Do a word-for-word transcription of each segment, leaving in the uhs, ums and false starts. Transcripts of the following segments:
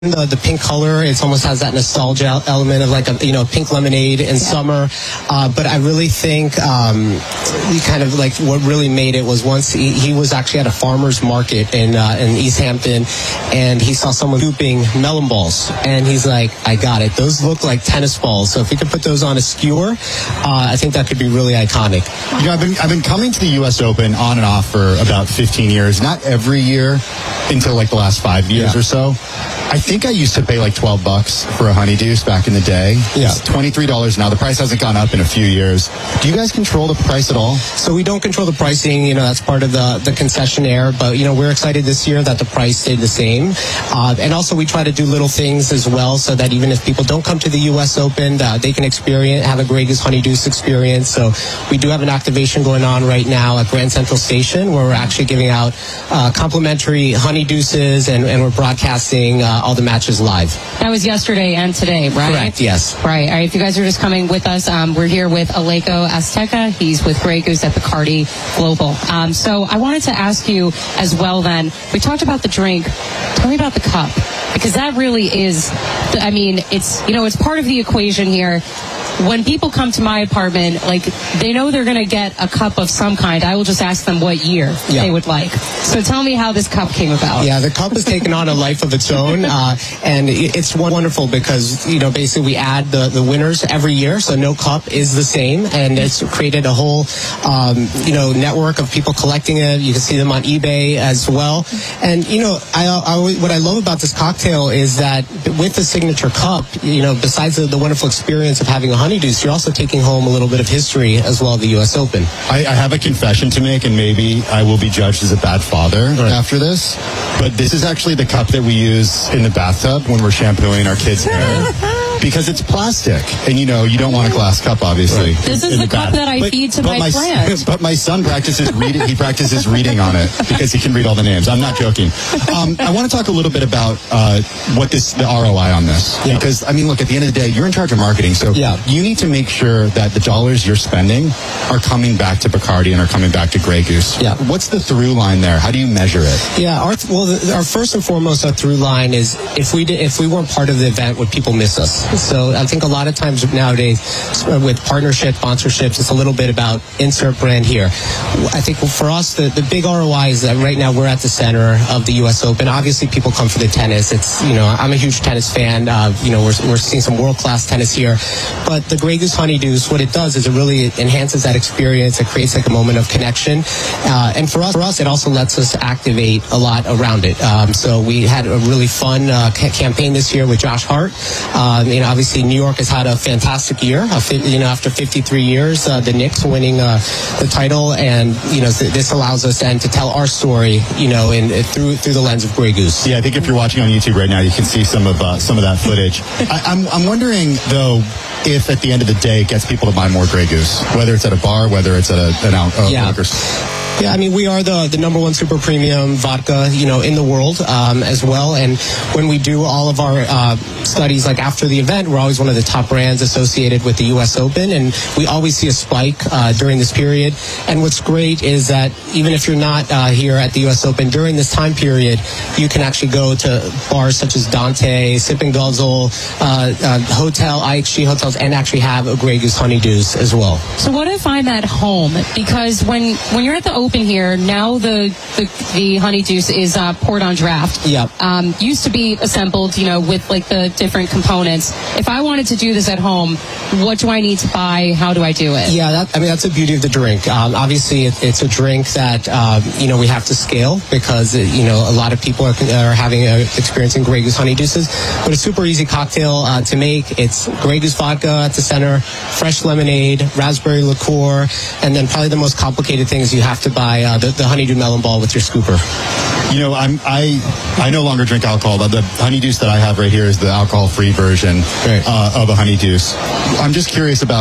The, the pink color, it almost has that nostalgia element of like a, you know, pink lemonade in yeah. summer. Uh, but I really think um, we kind of like what really made it was once he, he was actually at a farmer's market in uh, in East Hampton, and he saw someone scooping melon balls, and he's like, I got it. Those look like tennis balls. So if we could put those on a skewer, uh, I think that could be really iconic. You know, I've been I've been coming to the U S Open on and off for about fifteen years. Not every year until like the last five years yeah. or so. I think I used to pay like twelve bucks for a honey deuce back in the day. Yeah. It's twenty-three dollars now. The price hasn't gone up in a few years. Do you guys control the price at all? So we don't control the pricing. You know, that's part of the, the concessionaire. But, you know, we're excited this year that the price stayed the same. Uh, and also we try to do little things as well so that even if people don't come to the U S Open, uh, they can experience, have a Grey Goose honey deuce experience. So we do have an activation going on right now at Grand Central Station where we're actually giving out uh, complimentary honey deuces and, and we're broadcasting uh, all the matches live. That was yesterday and today, right? Correct, yes. Right. All right. If you guys are just coming with us, um, we're here with Aleko Azteca. He's with Grey Goose at Bacardi Global. Um, so I wanted to ask you as well then, we talked about the drink. Tell me about the cup. Because that really is, I mean, it's, you know, it's part of the equation here. When people come to my apartment, like, they know they're going to get a cup of some kind. I will just ask them what year yeah. they would like. So tell me how this cup came about. Yeah, the cup has taken on a life of its own, uh, and it's wonderful because, you know, basically we add the, the winners every year, so no cup is the same, and it's created a whole, um, you know, network of people collecting it. You can see them on eBay as well. And, you know, I, I, what I love about this cocktail is that with the signature cup, you know, besides the, the wonderful experience of having a honey deuce, you're also taking home a little bit of history as well at the U S Open. I, I have a confession to make, and maybe I will be judged as a bad father right. after this, but this is actually the cup that we use in the bathtub when we're shampooing our kids' hair. Because it's plastic, and you know you don't want a glass cup, obviously. Right. This is the, the cup that I but, feed to my, my plant. But my son practices reading. He practices reading on it because he can read all the names. I'm not joking. Um, I want to talk a little bit about uh, what this, the R O I on this, yeah. because I mean, look, at the end of the day, you're in charge of marketing, so yeah. you need to make sure that the dollars you're spending are coming back to Bacardi and are coming back to Grey Goose. Yeah. What's the through line there? How do you measure it? Yeah. Our well, the, our first and foremost, our through line is if we did, if we weren't part of the event, would people miss us? So I think a lot of times nowadays with partnership, sponsorships, it's a little bit about insert brand here. I think for us, the, the big R O I is that right now we're at the center of the U S Open. Obviously, people come for the tennis. It's, you know, I'm a huge tennis fan. Uh, you know, we're, we're seeing some world-class tennis here. But the Grey Goose honey deuce, what it does is it really enhances that experience. It creates like a moment of connection. Uh, and for us, for us, it also lets us activate a lot around it. Um, so we had a really fun uh, ca- campaign this year with Josh Hart. Um, you know, obviously New York has had a fantastic year. Uh, you know, after fifty-three years, uh, the Knicks winning uh, the title, and you know, th- this allows us then to tell our story, you know, in, in through through the lens of Grey Goose. Yeah, I think if you're watching on YouTube right now, you can see some of uh, some of that footage. I, I'm I'm wondering though, if at the end of the day it gets people to buy more Grey Goose, whether it's at a bar, whether it's at a, an out. Uh, yeah. Yeah, I mean, we are the, the number one super premium vodka, you know, in the world um, as well. And when we do all of our uh, studies, like after the event, we're always one of the top brands associated with the U S Open. And we always see a spike uh, during this period. And what's great is that even if you're not uh, here at the U S Open during this time period, you can actually go to bars such as Dante, Sip and Guzzle, uh, uh, Hotel, I X G Hotels, and actually have a Grey Goose honey deuce as well. So what if I'm at home? Because when, when you're at the Open here, now the the, the honey deuce is uh, poured on draft. Yeah. Um, used to be assembled, you know, with like the different components. If I wanted to do this at home, what do I need to buy? How do I do it? Yeah, that, I mean, that's the beauty of the drink. Um, obviously, it, it's a drink that, um, you know, we have to scale because, it, you know, a lot of people are, are having a, experiencing Grey Goose honey deuces. But a super easy cocktail uh, to make. It's Grey Goose vodka at the center, fresh lemonade, raspberry liqueur, and then probably the most complicated thing is you have to buy uh, the, the honeydew melon ball with your scooper. You know, I'm, I I no longer drink alcohol. The, the honey deuce that I have right here is the alcohol-free version right. uh, of a honey deuce. I'm just curious about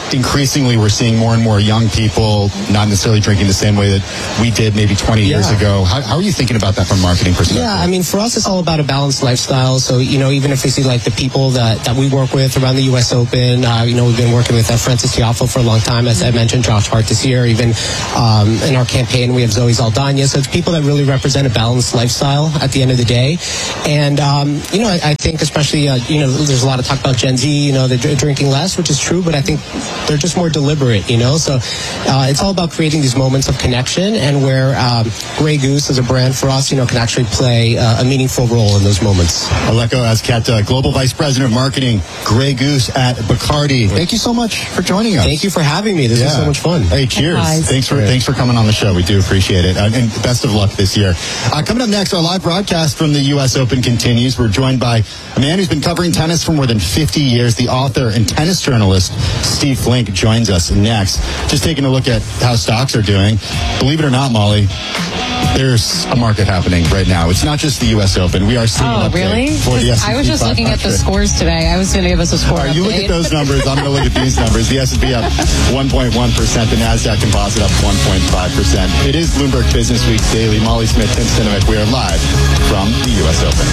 increasingly we're seeing more and more young people not necessarily drinking the same way that we did maybe twenty Yeah. years ago. How, how are you thinking about that from a marketing perspective? Yeah, I mean, for us, it's all about a balanced lifestyle. So, you know, even if we see like the people that, that we work with around the U S Open, uh, you know, we've been working with uh, Francis Tiafoe for a long time. As I mentioned, Josh Hart this year. Even um, in our campaign, we have Zoe Saldana. So it's people that really represent a balanced lifestyle at the end of the day. And, um, you know, I, I think especially, uh, you know, there's a lot of talk about Gen Z, you know, they're dr- drinking less, which is true, but I think they're just more deliberate, you know. So uh, it's all about creating these moments of connection and where um, Grey Goose as a brand for us, you know, can actually play uh, a meaningful role in those moments. Aleko Azqueta, Global Vice President of Marketing, Grey Goose at Bacardi. Thank you so much for joining us. Thank you for having me. This Yeah. was so much fun. Hey, cheers. Likewise. Thanks for thanks for coming on the show. We do appreciate it. Uh, and best of luck this year. Uh, coming up next, our live broadcast from the U S Open continues. We're joined by a man who's been covering tennis for more than fifty years. The author and tennis journalist, Steve Flink, joins us next. Just taking a look at how stocks are doing. Believe it or not, Molly, there's a market happening right now. It's not just the U S Open. We are seeing Oh, an update really? for the S and P I was just looking at the five hundred. scores today. I was going to give us a score All right, you look at update. those numbers. I'm going to look at these numbers. The S and P up one point one percent. The NASDAQ Composite up one point five percent. It is Bloomberg Business Week Daily. Molly Smith, Tim Sinovic. We are live from the U S Open.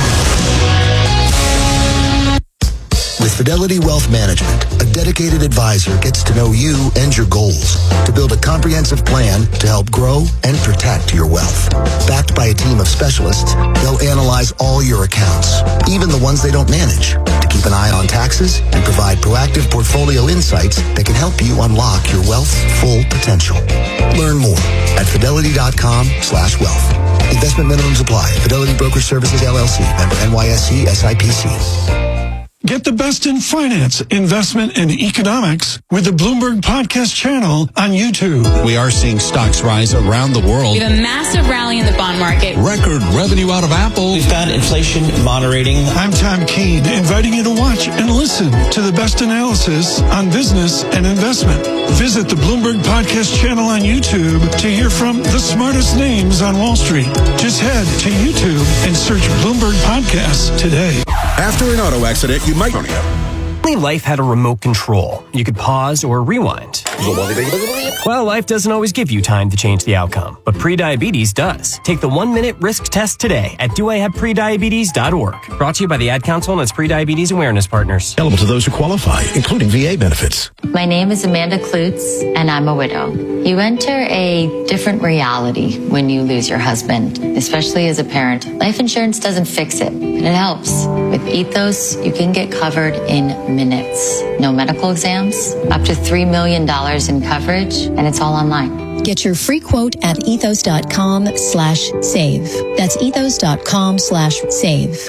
With Fidelity Wealth Management, a dedicated advisor gets to know you and your goals to build a comprehensive plan to help grow and protect your wealth. Backed by a team of specialists, they'll analyze all your accounts, even the ones they don't manage, to keep an eye on taxes and provide proactive portfolio insights that can help you unlock your wealth's full potential. Learn more at fidelity.com slash wealth. Investment minimums apply. Fidelity Broker Services, L L C. Member N Y S E, S I P C. Get the best in finance, investment, and economics with the Bloomberg Podcast channel on YouTube. We are seeing stocks rise around the world. We have a massive rally in the bond market. Record revenue out of Apple. We've got inflation moderating. I'm Tom Keene, inviting you to watch and listen to the best analysis on business and investment. Visit the Bloomberg Podcast channel on YouTube to hear from the smartest names on Wall Street. Just head to YouTube and search Bloomberg Podcasts today. After an auto accident, you might only life had a remote control. You could pause or rewind. Well, life doesn't always give you time to change the outcome, but prediabetes does. Take the one-minute risk test today at do I have prediabetes dot org. Brought to you by the Ad Council and its prediabetes awareness partners. available to those who qualify, including V A benefits. My name is Amanda Klutz, and I'm a widow. You enter a different reality when you lose your husband, especially as a parent. Life insurance doesn't fix it, but it helps. With Ethos, you can get covered in minutes. No medical exams, up to three million dollars in coverage, and it's all online. Get your free quote at ethos.com slash save. That's ethos.com slash save.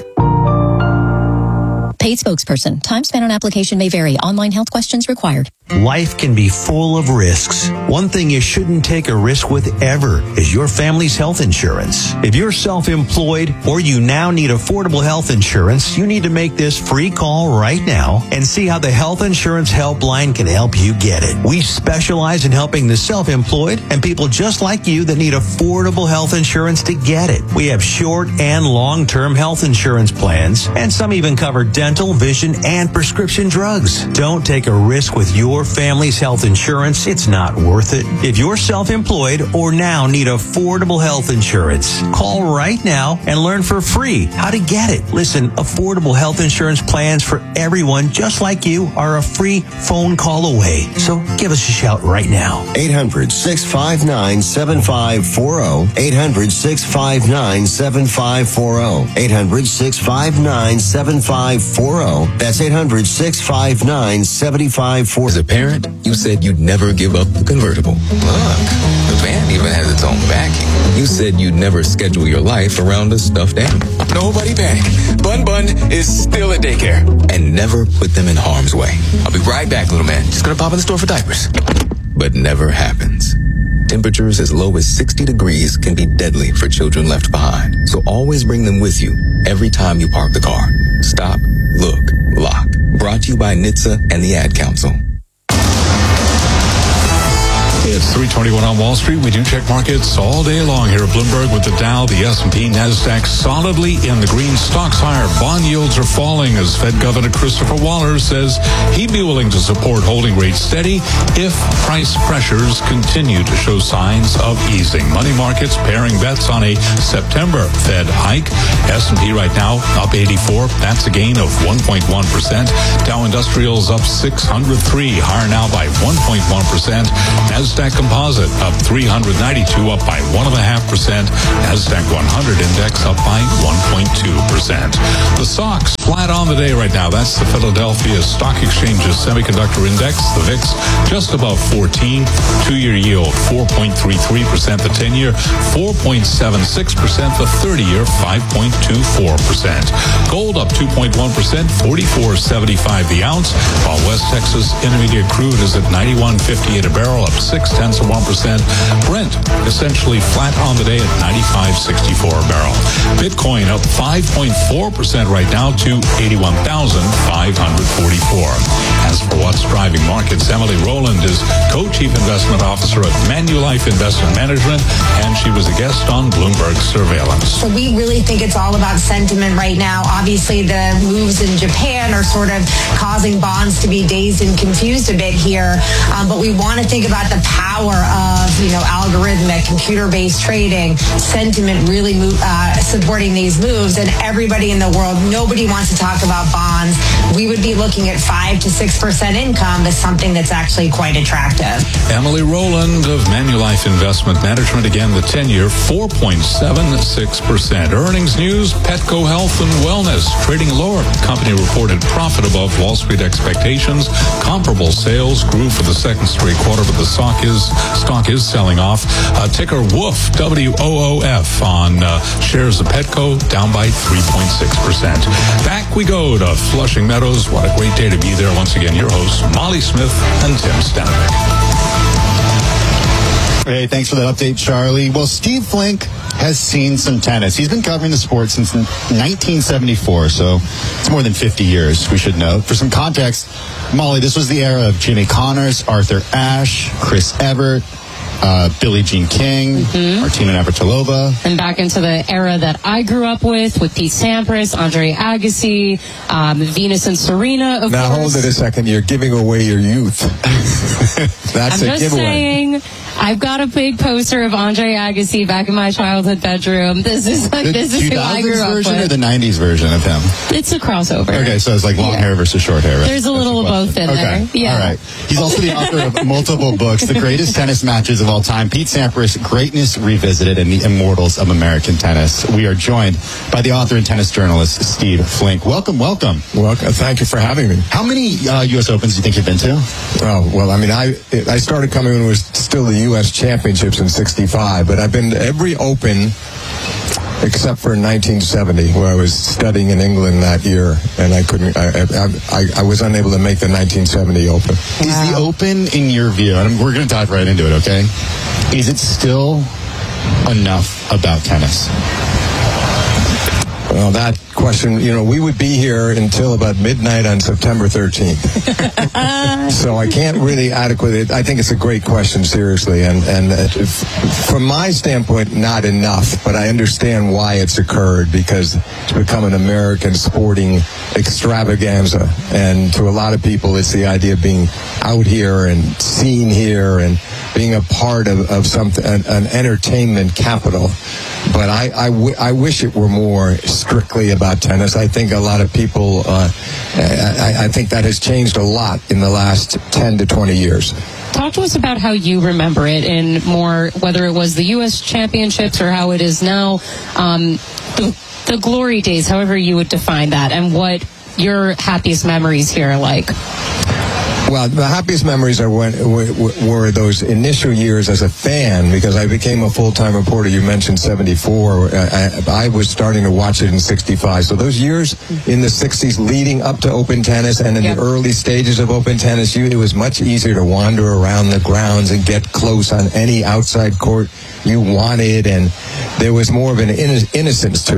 Paid spokesperson. Time spent on application may vary. Online health questions required. Life can be full of risks. One thing you shouldn't take a risk with ever is your family's health insurance. If you're self-employed or you now need affordable health insurance, you need to make this free call right now and see how the Health Insurance Helpline can help you get it. We specialize in helping the self-employed and people just like you that need affordable health insurance to get it. We have short and long-term health insurance plans, and some even cover dental, vision, and prescription drugs. Don't take a risk with your family's health insurance. It's not worth it. If you're self-employed or now need affordable health insurance, call right now and learn for free how to get it. Listen, affordable health insurance plans for everyone just like you are a free phone call away. So give us a shout right now. eight hundred, six five nine, seven five four zero. eight hundred, six five nine, seven five four zero. eight hundred, six five nine, seven five four zero. That's eight hundred, six five nine, seven five four zero. As a parent, you said you'd never give up the convertible. Look, the van even has its own backing. You said you'd never schedule your life around a stuffed animal. Nobody panic. Bun Bun is still at daycare. And never put them in harm's way. I'll be right back, little man. Just gonna pop in the store for diapers. But never happens. Temperatures as low as sixty degrees can be deadly for children left behind. So always bring them with you every time you park the car. Stop, look, lock. Brought to you by N H T S A and the Ad Council. It's three twenty-one on Wall Street. We do check markets all day long here at Bloomberg with the Dow, the S and P, NASDAQ solidly in the green. Stocks higher. Bond yields are falling as Fed Governor Christopher Waller says he'd be willing to support holding rates steady if price pressures continue to show signs of easing. Money markets pairing bets on a September Fed hike. S and P right now up eighty-four. That's a gain of one point one percent. Dow Industrials up six hundred three, higher now by one point one percent. NASDAQ Composite up three hundred ninety-two, up by one point five percent. NASDAQ one hundred index up by one point two percent. The S O X flat on the day right now. That's the Philadelphia Stock Exchange's Semiconductor Index, the V I X, just above fourteen. Two-year yield four point three three percent. The ten-year four point seven six percent. The thirty-year five point two four percent. Gold up two point one percent, forty-four seventy-five the ounce, while West Texas Intermediate crude is at ninety-one fifty-eight a barrel, up six tenths of one percent. Brent essentially flat on the day at ninety-five sixty-four a barrel. Bitcoin up five point four percent right now to eighty-one thousand five hundred forty-four. As for what's driving markets, Emily Rowland is co-chief investment officer at Manulife Investment Management, and she was a guest on Bloomberg Surveillance. So we really think it's all about sentiment right now. Obviously, the moves in Japan are sort of causing bonds to be dazed and confused a bit here, um, but we want to think about the power of, you know, algorithmic, computer-based trading, sentiment really move, uh, supporting these moves, and everybody in the world, nobody wants to talk about bonds. We would be looking at five to six percent income as something that's actually quite attractive. Emily Rowland of Manulife Investment Management, again, the ten-year four point seven six percent. Earnings news, Petco Health and Wellness trading lower. Company reported profit above Wall Street expectations. Comparable sales grew for the second straight quarter, but the stock is stock is selling off. Uh, ticker WOOF, W O O F, on uh, shares of Petco, down by three point six percent. Back we go to Flushing Meadows. What a great day to be there. Once again, your hosts, Molly Smith and Tim Stanovic. Hey, thanks for that update, Charlie. Well, Steve Flink has seen some tennis. He's been covering the sport since nineteen seventy-four, so it's more than fifty years, we should know. For some context, Molly, this was the era of Jimmy Connors, Arthur Ashe, Chris Evert, uh, Billie Jean King, mm-hmm. Martina Navratilova. And back into the era that I grew up with, with Pete Sampras, Andre Agassi, um, Venus and Serena, of now, course. Hold it a second. You're giving away your youth. That's I'm a just giveaway. saying, I've got a big poster of Andre Agassi back in my childhood bedroom. This is like the this is who I grew up version with. Or the nineties version of him? It's a crossover. Okay, so it's like long yeah. hair versus short hair. Right? There's a little of both in okay. there. Yeah. All right. He's also the author of multiple books, The Greatest Tennis Matches of All Time, Pete Sampras, Greatness Revisited, and The Immortals of American Tennis. We are joined by the author and tennis journalist, Steve Flink. Welcome, welcome. Welcome. Thank you for having me. How many uh, U S Opens do you think you've been to? Oh, well, I mean, I I started coming when it was still the U S Championships in sixty-five, but I've been to every Open except for nineteen seventy, where I was studying in England that year, and I couldn't, I, I, I was unable to make the nineteen seventy Open. Wow. Is the Open, in your view, and we're going to dive right into it, okay? Is it still enough about tennis? Well, that question, you know, we would be here until about midnight on September thirteenth. So I can't really adequately, I think it's a great question, seriously. And, and if, from my standpoint, not enough, but I understand why it's occurred, because it's become an American sporting extravaganza. And to a lot of people, it's the idea of being out here and seen here and being a part of, of something, an, an entertainment capital. But I, I, w- I wish it were more strictly about tennis. I think a lot of people, uh, I, I think that has changed a lot in the last ten to twenty years. Talk to us about how you remember it, in more, whether it was the U S Championships or how it is now, um, the, the glory days, however you would define that, and what your happiest memories here are like. Well, the happiest memories are when were those initial years as a fan, because I became a full-time reporter. You mentioned seventy-four. I, I was starting to watch it in sixty-five. So those years in the sixties leading up to Open Tennis and in yep. the early stages of Open Tennis, you, it was much easier to wander around the grounds and get close on any outside court you wanted, and there was more of an innocence to it.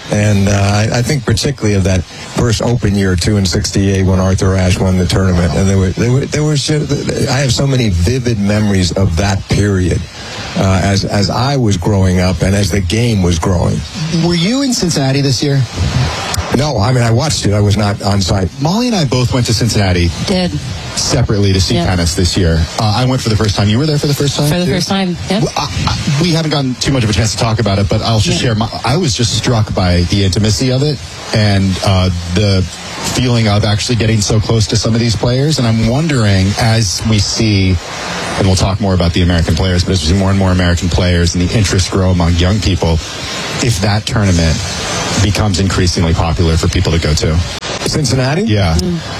And uh, I, I think particularly of that first Open year, two in sixty-eight, when Arthur Ashe won the tournament. And there were, there were, there was, I have so many vivid memories of that period uh, as as I was growing up and as the game was growing. Were you in Cincinnati this year? No, I mean, I watched it. I was not on site. Molly and I both went to Cincinnati. Did. Separately to see Yep. tennis this year. Uh, I went for the first time. You were there for the first time? For the first time, yeah. Well, I, I, we haven't gotten too much of a chance to talk about it, but I'll just Yeah. share. My, I was just struck by the intimacy of it and uh, the feeling of actually getting so close to some of these players. And I'm wondering, as we see, and we'll talk more about the American players, but as we see more and more American players and the interest grow among young people, if that tournament becomes increasingly popular for people to go to. Cincinnati? Yeah.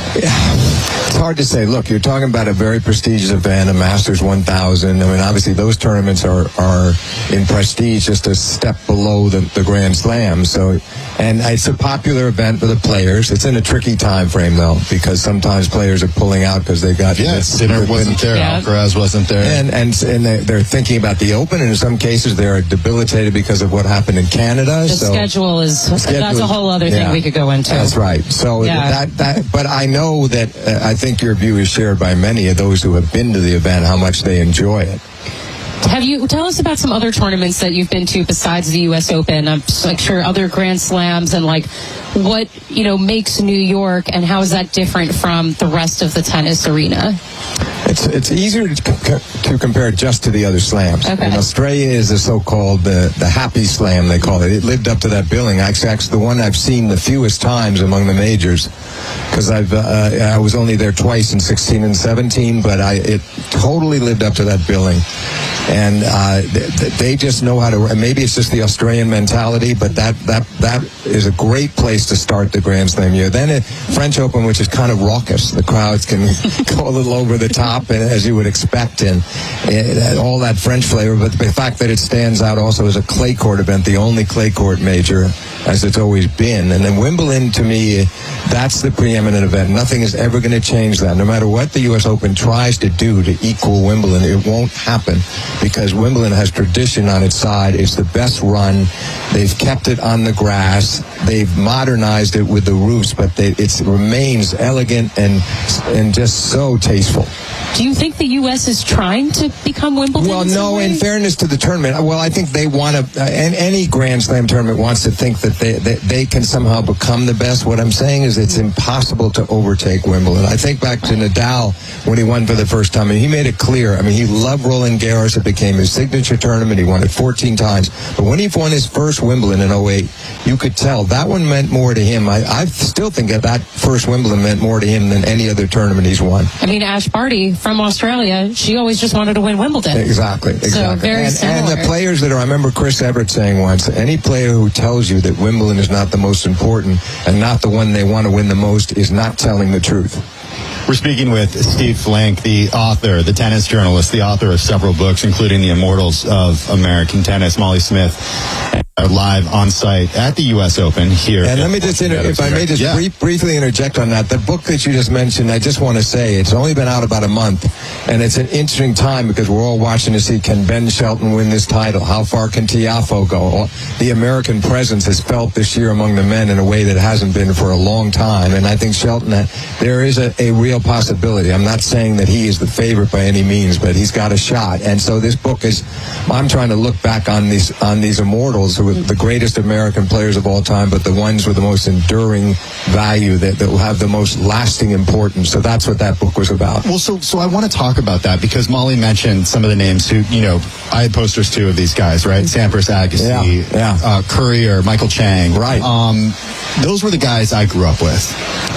It's hard to say. Look, you're talking about a very prestigious event, a Masters one thousand. I mean, obviously, those tournaments are, are in prestige just a step below the, the Grand Slam. So, and it's a popular event for the players. It's in a tricky time frame, though, because sometimes players are pulling out because they got... Yeah, Sinner wasn't there. Yeah. Alcaraz wasn't there. And and, and they're, they're thinking about the Open, and in some cases, they're debilitated because of what happened in Canada. The so schedule is, schedule that's a is- whole other yeah. thing we could go into. That's right. So Yeah. that that, but I know that uh, I think your view is shared by many of those who have been to the event, how much they enjoy it. Have you, tell us about some other tournaments that you've been to besides the U S Open. I'm just, like sure other Grand Slams and like what, you know, makes New York and how is that different from the rest of the tennis arena? It's it's easier to, co- to compare just to the other slams. Okay. And Australia is the so-called the, the happy slam, they call it. It lived up to that billing. Actually, actually the one I've seen the fewest times among the majors, because I've uh, I was only there twice in sixteen and seventeen, but I it totally lived up to that billing. And uh, they, they just know how to. Maybe it's just the Australian mentality, but that that that is a great place to start the Grand Slam year. Then it, French Open, which is kind of raucous, the crowds can go a little over the top, and as you would expect, and, and all that French flavor. But the fact that it stands out also as a clay court event, the only clay court major, as it's always been. And then Wimbledon, to me, that's the preeminent event. Nothing is ever going to change that. No matter what the U S Open tries to do to equal Wimbledon, it won't happen, because Wimbledon has tradition on its side. It's the best run. They've kept it on the grass. They've modernized it with the roofs, but they, it remains elegant and and just so tasteful. Do you think the U S is trying to become Wimbledon? Well, in some no, way? in fairness to the tournament, well, I think they want to, uh, and any Grand Slam tournament wants to think that they, they they can somehow become the best. What I'm saying is it's impossible to overtake Wimbledon. I think back to Nadal when he won for the first time, and he made it clear. I mean, he loved Roland Garros. It became his signature tournament. He won it fourteen times. But when he won his first Wimbledon in oh eight, you could tell that one meant more to him. I, I still think that that first Wimbledon meant more to him than any other tournament he's won. I mean, Ash Barty from Australia, she always just wanted to win Wimbledon. Exactly, exactly. So very and, similar. and the players that are, I remember Chris Everett saying once, any player who tells you that Wimbledon is not the most important and not the one they want to win the most is not telling the truth. We're speaking with Steve Flink, the author, the tennis journalist, the author of several books, including The Immortals of American Tennis. Molly Smith are live on site at the U S Open here. And let me just, inter- if I may just yeah. brief, briefly interject on that. The book that you just mentioned, I just want to say, it's only been out about a month, and it's an interesting time because we're all watching to see, can Ben Shelton win this title? How far can Tiafoe go? The American presence is felt this year among the men in a way that hasn't been for a long time, and I think Shelton, there is a, a real possibility. I'm not saying that he is the favorite by any means, but he's got a shot. And so this book is, I'm trying to look back on these on these immortals who are the greatest American players of all time, but the ones with the most enduring value, that, that will have the most lasting importance. So that's what that book was about. Well, so so I want to talk about that because Molly mentioned some of the names who, you know, I had posters too of these guys, right? Sampras, Agassi, Yeah, yeah. Uh, Courier, Michael Chang. Right. Um, those were the guys I grew up with.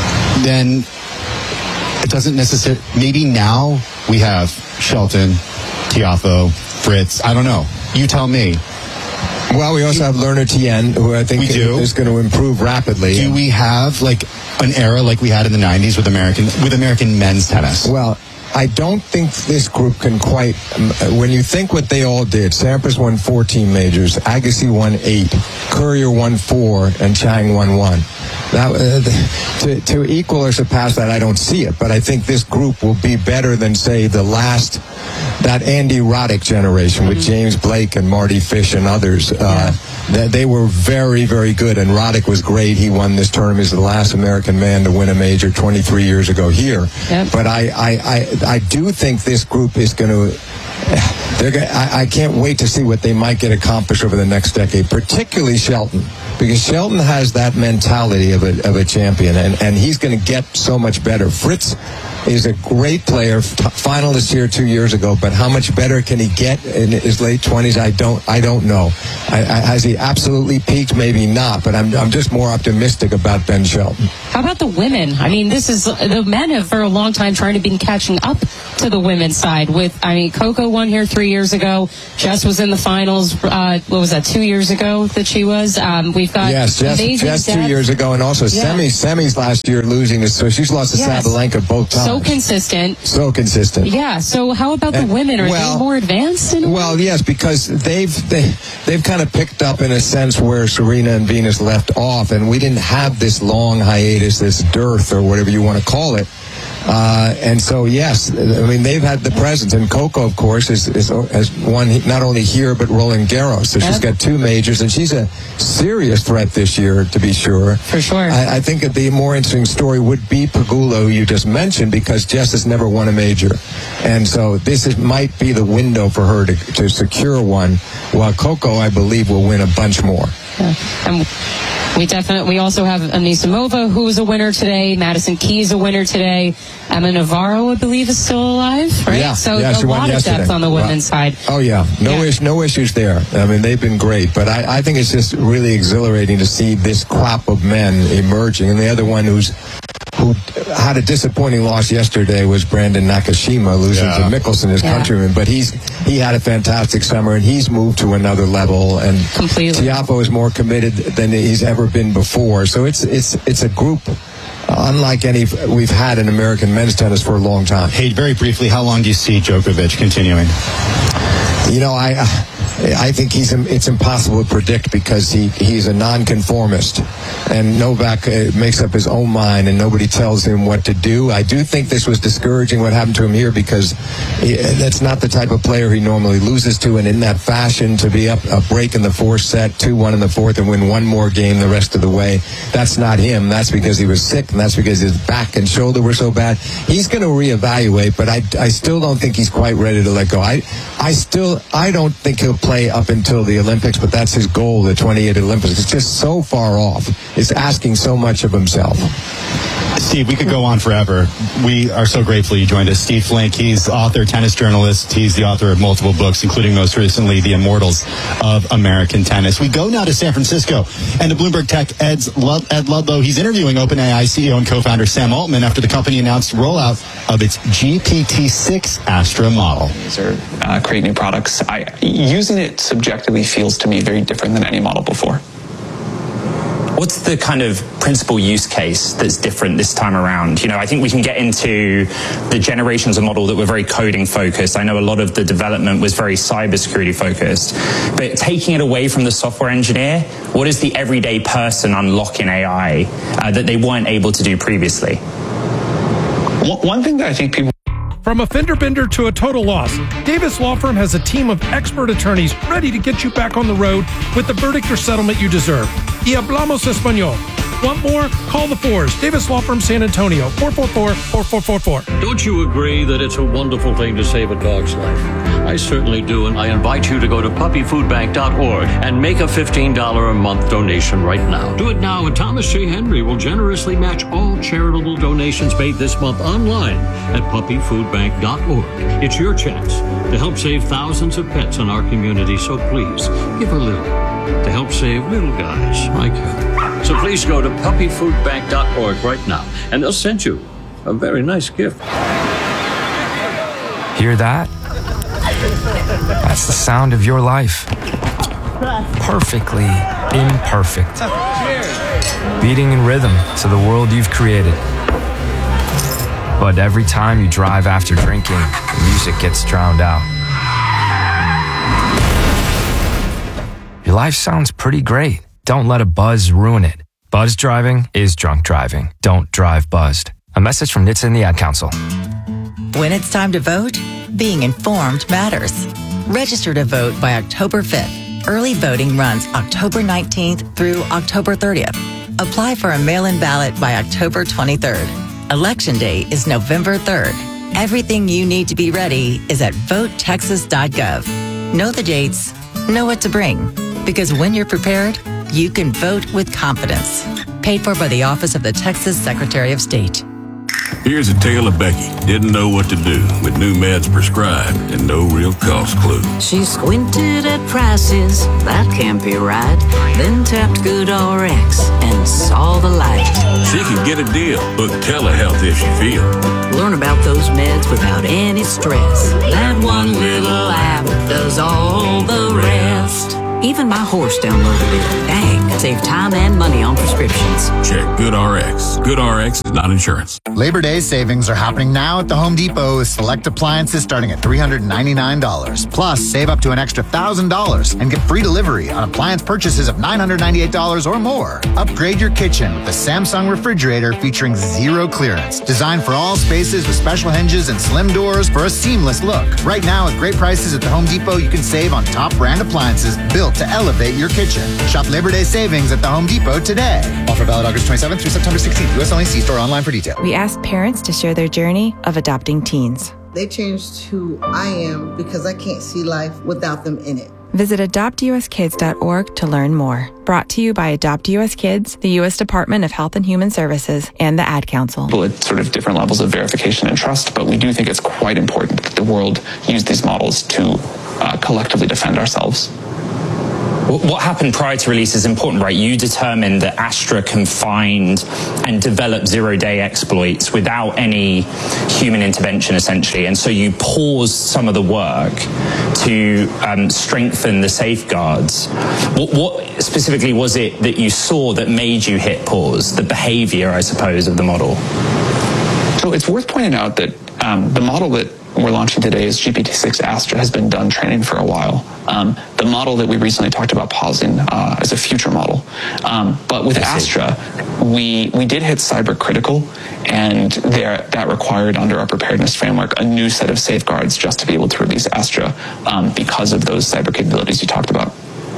Then it doesn't necessarily, maybe now we have Shelton, Tiafoe, Fritz. I don't know. You tell me. Well, we also have Lerner Tien, who I think We do. is going to improve rapidly. Do we have like an era like we had in the nineties with American with American men's tennis? Well, I don't think this group can quite. When you think what they all did, Sampras won fourteen majors, Agassi won eight, Courier won four, and Chang won one. That, uh, to, to equal or surpass that, I don't see it. But I think this group will be better than, say, the last, that Andy Roddick generation with James Blake and Marty Fish and others. Uh, yeah. They were very, very good. And Roddick was great. He won this tournament. He's the last American man to win a major twenty-three years ago here. Yep. But I, I, I, I do think this group is going to... They're gonna, I, I can't wait to see what they might get accomplished over the next decade, particularly Shelton, because Shelton has that mentality of a, of a champion, and, and he's going to get so much better. Fritz is a great player, t- finalist here two years ago, but how much better can he get in his late twenties? I don't, I don't know. I, I, has he absolutely peaked? Maybe not, but I'm, I'm just more optimistic about Ben Shelton. How about the women? I mean, this is the men have for a long time trying to be catching up to the women's side. With, I mean, Coco won here three years ago. Jess was in the finals. Uh, what was that? Two years ago that she was. Um, we've got yes, Jess, Jess two years ago, and also yeah. semis. Semis last year losing. So she's lost to yes. Sabalenka both times. So consistent. So consistent. Yeah. So how about and, the women? Are well, they more advanced? In well, yes, because they've they, they've kind of picked up in a sense where Serena and Venus left off, and we didn't have this long hiatus, this dearth, or whatever you want to call it. Uh, and so, yes, I mean, they've had the presence. And Coco, of course, is, is has won not only here, but Roland Garros. So she's got two majors, and she's a serious threat this year, to be sure. For sure. I, I think that the more interesting story would be Pegula, who you just mentioned, because Jess has never won a major. And so this is, might be the window for her to, to secure one, while Coco, I believe, will win a bunch more. Yeah. And we definitely, we also have Anisimova, who is a winner today. Madison Keys, a winner today. Emma Navarro, I believe, is still alive, right? Yeah, so yeah, a lot of yesterday. depth on the women's well, side. Oh, yeah. No, yeah. Is, no issues there. I mean, they've been great. But I, I think it's just really exhilarating to see this crop of men emerging. And the other one who's who had a disappointing loss yesterday was Brandon Nakashima, losing yeah. to Mickelson, his yeah. countryman. But he's he had a fantastic summer, and he's moved to another level. And completely, Tiafoe is more committed than he's ever been before. So it's it's it's a group unlike any we've had in American men's tennis for a long time. Hey, very briefly, how long do you see Djokovic continuing? You know, I I think he's it's impossible to predict because he, he's a nonconformist, and Novak makes up his own mind, and nobody tells him what to do. I do think this was discouraging what happened to him here because he, that's not the type of player he normally loses to, and in that fashion to be up a break in the fourth set, two one in the fourth, and win one more game the rest of the way, that's not him. That's because he was sick, and that's because his back and shoulder were so bad. He's going to reevaluate, but I, I still don't think he's quite ready to let go. I I still I don't think he'll play up until the Olympics, but that's his goal, the twenty-eight Olympics. It's just so far off. It's asking so much of himself. Steve, we could go on forever. We are so grateful you joined us. Steve Flink, he's author, tennis journalist. He's the author of multiple books, including most recently, The Immortals of American Tennis. We go now to San Francisco and to Bloomberg Tech Ed's Lud- Ed Ludlow. He's interviewing OpenAI C E O and co-founder Sam Altman after the company announced rollout of its G P T six Astra model. Or uh, create new products. I, using it subjectively feels to me very different than any model before. What's the kind of principal use case that's different this time around? You know, I think we can get into the generations of model that were very coding focused. I know a lot of the development was very cybersecurity focused. But taking it away from the software engineer, what is the everyday person unlock in A I uh, that they weren't able to do previously? One thing that I think people... From a fender bender to a total loss, Davis Law Firm has a team of expert attorneys ready to get you back on the road with the verdict or settlement you deserve. Y hablamos español. Want more? Call the Fours. Davis Law Firm San Antonio, four four four, four four four four. Don't you agree that it's a wonderful thing to save a dog's life? I certainly do, and I invite you to go to puppy food bank dot org and make a fifteen dollars a month donation right now. Do it now, and Thomas J. Henry will generously match all charitable donations made this month online at puppy food bank dot org. It's your chance to help save thousands of pets in our community, so please give a little to help save little guys like you. So please go to puppy food bank dot org right now, and they'll send you a very nice gift. Hear that? That's the sound of your life. Perfectly imperfect. Beating in rhythm to the world you've created. But every time you drive after drinking, the music gets drowned out. Your life sounds pretty great. Don't let a buzz ruin it. Buzz driving is drunk driving. Don't drive buzzed. A message from N H T S A and the Ad Council. When it's time to vote, being informed matters. Register to vote by October fifth. Early voting runs October nineteenth through October thirtieth. Apply for a mail-in ballot by October twenty-third. Election day is November third. Everything you need to be ready is at vote texas dot gov. Know the dates, know what to bring, because when you're prepared, you can vote with confidence. Paid for by the Office of the Texas Secretary of State. Here's a tale of Becky. Didn't know what to do with new meds prescribed and no real cost clue. She squinted at prices, that can't be right. Then tapped GoodRx and saw the light. She can get a deal. Book telehealth if she feels. Learn about those meds without any stress. That one little app does all the rest. Even my horse downloaded it. Dang, save time and money on prescriptions. Check GoodRx. GoodRx is not insurance. Labor Day savings are happening now at the Home Depot with select appliances starting at three hundred ninety-nine dollars. Plus, save up to an extra one thousand dollars and get free delivery on appliance purchases of nine hundred ninety-eight dollars or more. Upgrade your kitchen with the Samsung refrigerator featuring zero clearance. Designed for all spaces with special hinges and slim doors for a seamless look. Right now, at great prices at the Home Depot, you can save on top brand appliances built to elevate your kitchen. Shop Labor Day savings at the Home Depot today. Offer valid August twenty-seventh through September sixteenth. U S only. See store online for details. We asked parents to share their journey of adopting teens. They changed who I am because I can't see life without them in it. Visit adopt u s kids dot org to learn more. Brought to you by Adopt U S Kids, the U S Department of Health and Human Services, and the Ad Council. Well, at sort of different levels of verification and trust, but we do think it's quite important that the world use these models to uh, collectively defend ourselves. What happened prior to release is important, right? You determined that Astra can find and develop zero-day exploits without any human intervention, essentially. And so you paused some of the work to um, strengthen the safeguards. What, what specifically was it that you saw that made you hit pause? The behavior, I suppose, of the model? So it's worth pointing out that um, the model that we're launching today is G P T six Astra has been done training for a while. Um, the model that we recently talked about pausing uh, is a future model. Um, but with Astra, we we did hit cyber critical, and there, that required under our preparedness framework a new set of safeguards just to be able to release Astra um, because of those cyber capabilities you talked about.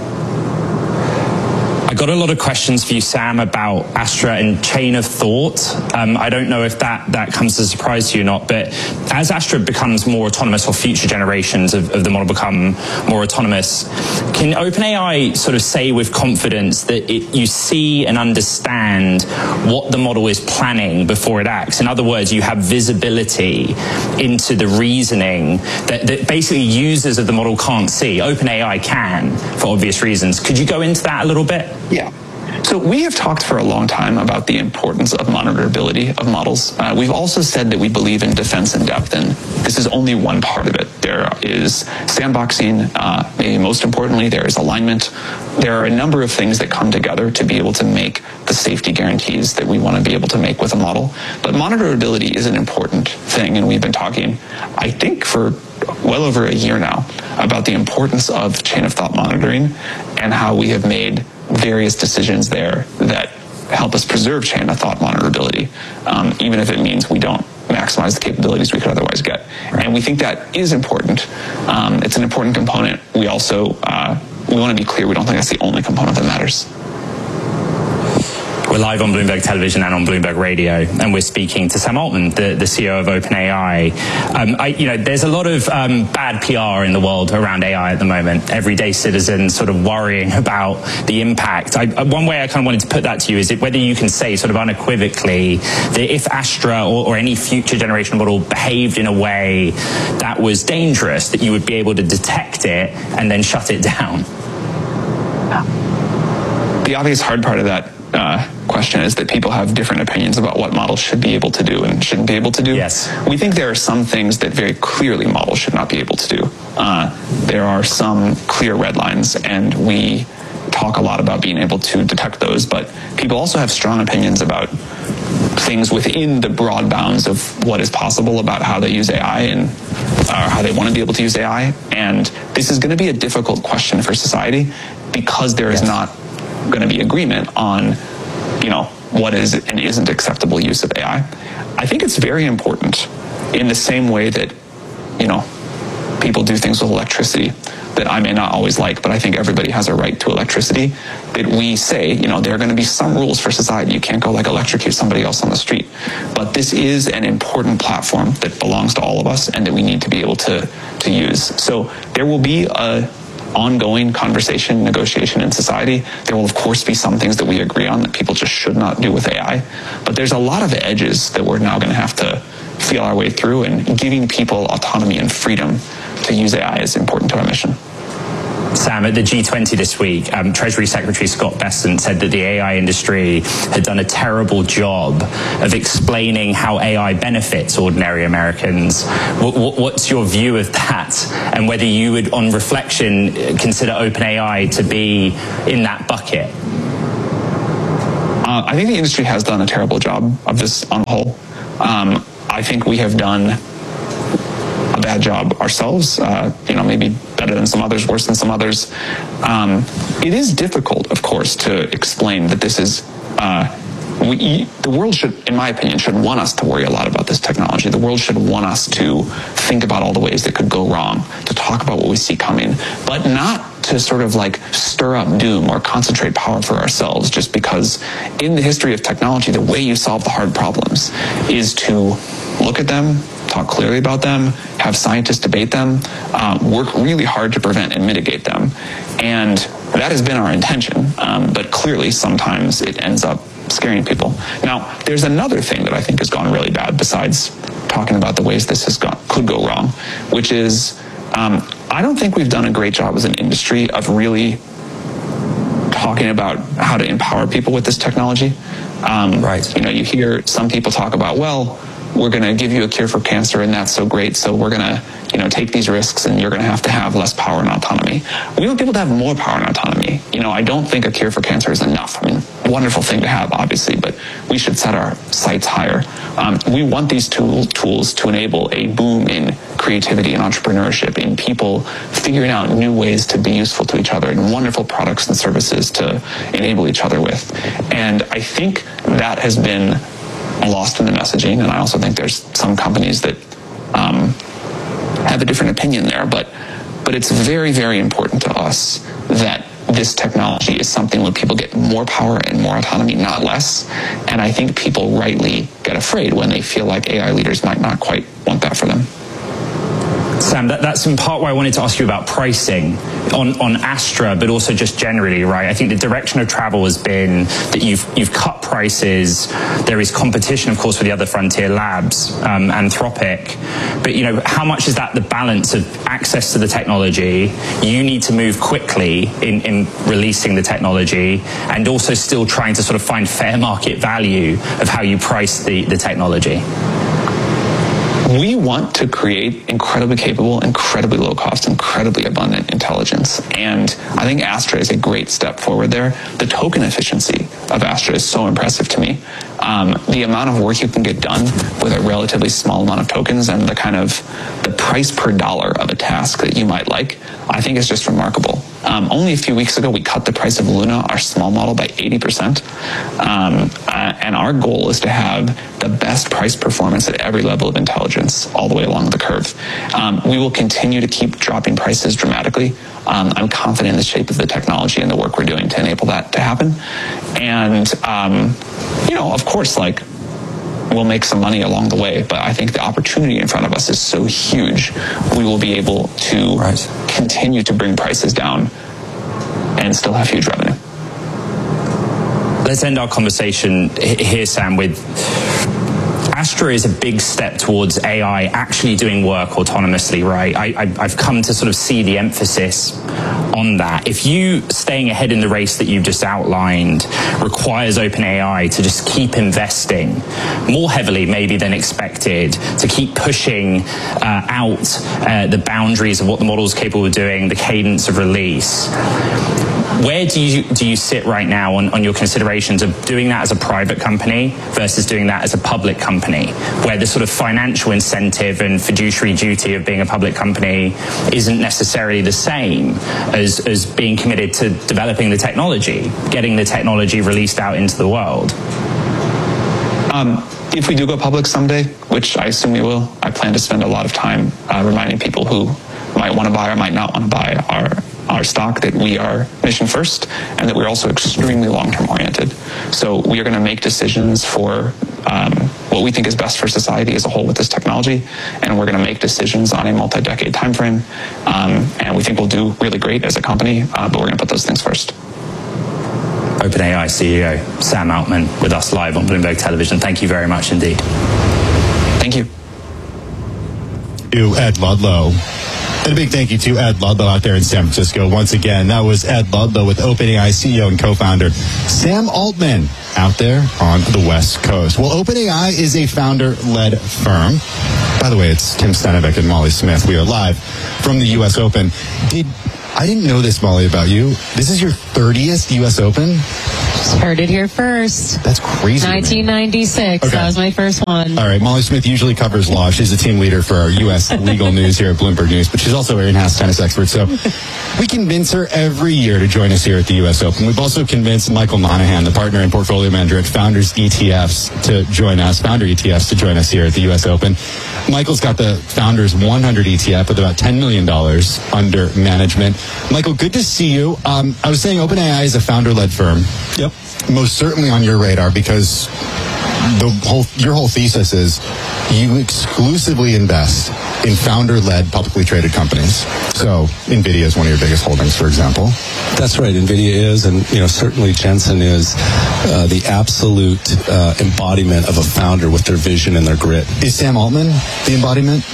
I got a lot of questions for you, Sam, about Astra and chain of thought. Um, I don't know if that, that comes as a surprise to you or not, but as Astra becomes more autonomous, or future generations of, of the model become more autonomous, can OpenAI sort of say with confidence that it, you see and understand what the model is planning before it acts? In other words, you have visibility into the reasoning that, that basically users of the model can't see. OpenAI can, for obvious reasons. Could you go into that a little bit? Yeah. So we have talked for a long time about the importance of monitorability of models. Uh, we've also said that we believe in defense in depth, and this is only one part of it. There is sandboxing, uh, maybe most importantly, there is alignment. There are a number of things that come together to be able to make the safety guarantees that we want to be able to make with a model. But monitorability is an important thing, and we've been talking, I think, for well over a year now about the importance of chain of thought monitoring and how we have made various decisions there that help us preserve chain of thought monitorability, um, even if it means we don't maximize the capabilities we could otherwise get. And we think that is important. Um, it's an important component. We also, uh, we want to be clear, we don't think that's the only component that matters. We're live on Bloomberg Television and on Bloomberg Radio, and we're speaking to Sam Altman, the, the C E O of OpenAI. Um, I, you know, there's a lot of um, bad P R in the world around A I at the moment. Everyday citizens sort of worrying about the impact. I, one way I kind of wanted to put that to you is it whether you can say sort of unequivocally that if Astra or, or any future generation model behaved in a way that was dangerous, that you would be able to detect it and then shut it down. The obvious hard part of that uh, question is that people have different opinions about what models should be able to do and shouldn't be able to do. Yes. We think there are some things that very clearly models should not be able to do. Uh, there are some clear red lines, and we talk a lot about being able to detect those, but people also have strong opinions about things within the broad bounds of what is possible about how they use A I and uh, how they want to be able to use A I. And this is going to be a difficult question for society because there is yes. not going to be agreement on, you know, what is and isn't acceptable use of A I. I think it's very important in the same way that, you know, people do things with electricity that I may not always like, but I think everybody has a right to electricity, that we say, you know, there are going to be some rules for society. You can't go like electrocute somebody else on the street. But this is an important platform that belongs to all of us and that we need to be able to, to use. So there will be a ongoing conversation, negotiation in society. There will, of course, be some things that we agree on that people just should not do with A I. But there's a lot of edges that we're now going to have to feel our way through, and giving people autonomy and freedom to use A I is important to our mission. Sam, at the G twenty this week, um, Treasury Secretary Scott Bessent said that the A I industry had done a terrible job of explaining how A I benefits ordinary Americans. W- what's your view of that? And whether you would, on reflection, consider OpenAI to be in that bucket? Uh, I think the industry has done a terrible job of this on the whole. Um, I think we have done a bad job ourselves, uh, you know, maybe better than some others, worse than some others. Um, it is difficult, of course, to explain that this is, uh, we, the world should, in my opinion, should want us to worry a lot about this technology. The world should want us to think about all the ways that could go wrong, to talk about what we see coming, but not to sort of like stir up doom or concentrate power for ourselves, just because in the history of technology, the way you solve the hard problems is to look at them, talk clearly about them, have scientists debate them, uh, work really hard to prevent and mitigate them. And that has been our intention, um, but clearly sometimes it ends up scaring people. Now, there's another thing that I think has gone really bad besides talking about the ways this has gone, could go wrong, which is um, I don't think we've done a great job as an industry of really talking about how to empower people with this technology. Um, right. You know, you hear some people talk about, well, we're going to give you a cure for cancer and that's so great, so we're going to, you know, take these risks and you're going to have to have less power and autonomy. We want people to have more power and autonomy. You know, I don't think a cure for cancer is enough. I mean, wonderful thing to have, obviously, but we should set our sights higher. Um, we want these tool, tools to enable a boom in creativity and entrepreneurship, in people figuring out new ways to be useful to each other, and wonderful products and services to enable each other with. And I think that has been lost in the messaging, and I also think there's some companies that um, have a different opinion there, but but it's very, very important to us that this technology is something where people get more power and more autonomy, not less. And I think people rightly get afraid when they feel like A I leaders might not quite want that for them. Sam, that, that's in part why I wanted to ask you about pricing on, on Astra, but also just generally, right? I think the direction of travel has been that you've you've cut prices. There is competition, of course, with the other frontier labs, um, Anthropic. But, you know, how much is that the balance of access to the technology? You need to move quickly in, in releasing the technology, and also still trying to sort of find fair market value of how you price the, the technology. We want to create incredibly capable, incredibly low cost, incredibly abundant intelligence. And I think Astra is a great step forward there. The token efficiency of Astra is so impressive to me. Um, the amount of work you can get done with a relatively small amount of tokens, and the kind of the price per dollar of a task that you might like, I think is just remarkable. Um, only a few weeks ago, we cut the price of Luna, our small model, by eighty percent. Um, uh, and our goal is to have the best price performance at every level of intelligence all the way along the curve. Um, we will continue to keep dropping prices dramatically. Um, I'm confident in the shape of the technology and the work we're doing to enable that to happen. And, um, you know, of course, like, we'll make some money along the way, but I think the opportunity in front of us is so huge, we will be able to right. continue to bring prices down and still have huge revenue. Let's end our conversation here, Sam, with Astra is a big step towards A I actually doing work autonomously, right? I, I, I've come to sort of see the emphasis on that. If you staying ahead in the race that you've just outlined requires OpenAI to just keep investing more heavily maybe than expected, to keep pushing uh, out uh, the boundaries of what the model is capable of doing, the cadence of release. Where do you do you sit right now on, on your considerations of doing that as a private company versus doing that as a public company, where the sort of financial incentive and fiduciary duty of being a public company isn't necessarily the same as, as being committed to developing the technology, getting the technology released out into the world? Um, if we do go public someday, which I assume we will, I plan to spend a lot of time uh, reminding people who might want to buy or might not want to buy our our stock that we are mission first and that we're also extremely long-term oriented. So we are going to make decisions for um, what we think is best for society as a whole with this technology, and we're going to make decisions on a multi-decade time frame. Um, and we think we'll do really great as a company, uh, but we're going to put those things first. OpenAI C E O Sam Altman with us live on Bloomberg Television. Thank you very much indeed. Thank you. To Ed Ludlow. And a big thank you to Ed Ludlow out there in San Francisco. Once again, that was Ed Ludlow with OpenAI C E O and co-founder Sam Altman out there on the West Coast. Well, OpenAI is a founder-led firm. By the way, it's Tim Stenovec and Molly Smith. We are live from the U S Open. Did I didn't know this, Molly, about you. This is your thirtieth U S Open? Heard it here first. That's crazy. nineteen ninety-six. Okay. That was my first one. All right. Molly Smith usually covers law. She's the team leader for our U S legal news here at Bloomberg News, but she's also an in-house tennis expert. So we convince her every year to join us here at the U S Open. We've also convinced Michael Monahan, the partner and portfolio manager at Founders E T Fs, to join us, Founder E T Fs, to join us here at the U S Open. Michael's got the Founders one hundred E T F with about ten million dollars under management. Michael, good to see you. Um, I was saying OpenAI is a founder-led firm. Yep. Most certainly on your radar because the whole your whole thesis is you exclusively invest in founder-led publicly traded companies. So NVIDIA is one of your biggest holdings, for example. That's right. NVIDIA is, and you know certainly Jensen is uh, the absolute uh, embodiment of a founder with their vision and their grit. Is Sam Altman the embodiment?